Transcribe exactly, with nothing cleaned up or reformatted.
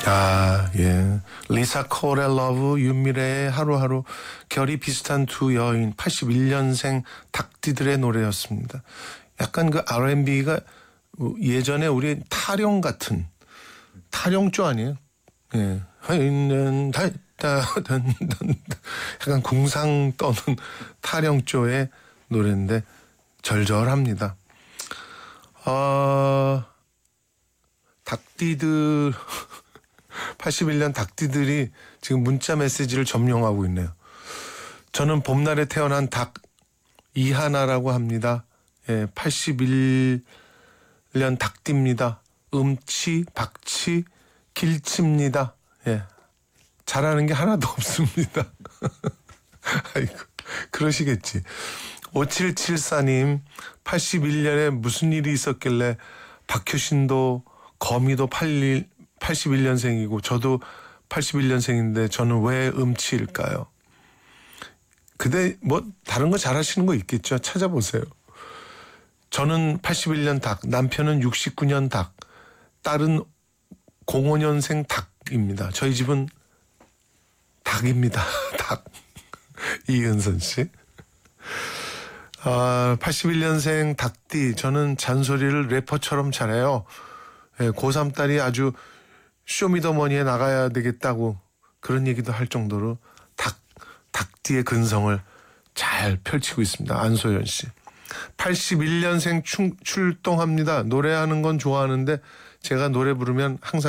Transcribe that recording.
아, 예. 리사 콜의 러브, 윤미래의 하루하루, 결이 비슷한 두 여인, 팔십일 년생 닭띠들의 노래였습니다. 약간 그 알앤비가 예전에 우리 타령 같은, 타령조 아니에요? 예. 있는 달, 다, 단, 단, 약간 궁상 떠는 타령조의 노래인데 절절합니다. 어, 닭띠들, 팔십일 년 닭띠들이 지금 문자 메시지를 점령하고 있네요. 저는 봄날에 태어난 닭 이하나라고 합니다. 예, 팔십일 년 닭띠입니다. 음치, 박치, 길치입니다. 예, 잘하는 게 하나도 없습니다. 아이고, 그러시겠지. 오칠칠사 님, 팔십일 년에 무슨 일이 있었길래 박효신도 거미도 팔십일 년생이고 저도 팔십일 년생인데 저는 왜 음치일까요? 근데 뭐 다른 거 잘하시는 거 있겠죠. 찾아보세요. 저는 팔십일 년 닭, 남편은 육십구 년 닭, 딸은 공오 년생 닭입니다. 저희 집은 닭입니다. 닭. 이은선 씨. 아, 팔십일 년생 닭띠. 저는 잔소리를 래퍼처럼 잘해요. 예, 고삼 딸이 아주 쇼미더머니에 나가야 되겠다고 그런 얘기도 할 정도로 닭, 닭띠의 근성을 잘 펼치고 있습니다. 안소연 씨. 팔십일 년생 충, 출동합니다. 노래하는 건 좋아하는데 제가 노래 부르면 항상